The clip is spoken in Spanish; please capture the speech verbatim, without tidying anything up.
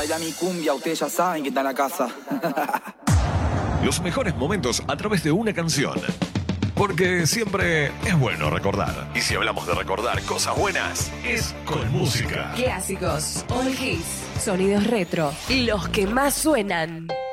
baila mi cumbia, ustedes ya saben que está en la casa. Los mejores momentos a través de una canción. Porque siempre es bueno recordar. Y si hablamos de recordar cosas buenas, es con música. Clásicos, all hits, sonidos retro, los que más suenan.